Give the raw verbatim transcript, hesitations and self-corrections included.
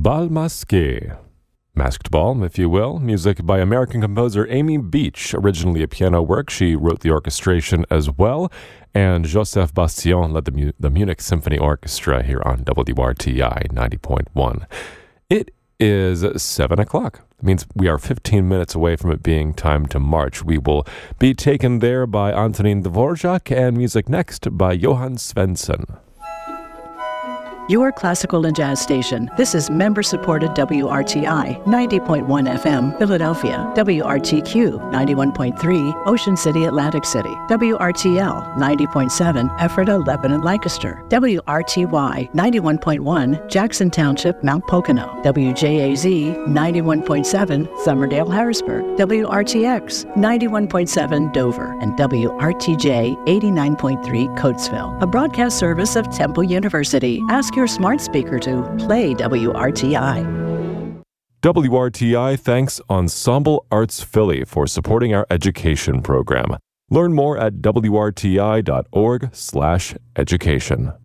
Bal Masqué. Masked Ball, if you will. Music by American composer Amy Beach. Originally a piano work, she wrote the orchestration as well. And Joseph Bastien led the, Mu- the Munich Symphony Orchestra here on W R T I ninety point one. It is seven o'clock. It means we are fifteen minutes away from it being time to march. We will be taken there by Antonin Dvorak, and music next by Johann Svensson. Your classical and jazz station. This is member-supported W R T I ninety point one F M, Philadelphia. W R T Q ninety-one point three, Ocean City, Atlantic City. W R T L ninety point seven, Ephrata, Lebanon, Lancaster. W R T Y ninety-one point one, Jackson Township, Mount Pocono. W J A Z ninety-one point seven, Somerdale, Harrisburg. W R T X ninety-one point seven, Dover. And W R T J eighty-nine point three, Coatesville. A broadcast service of Temple University. Ask your smart speaker to play W R T I. W R T I thanks Ensemble Arts Philly for supporting our education program. Learn more at W R T I dot org slash education.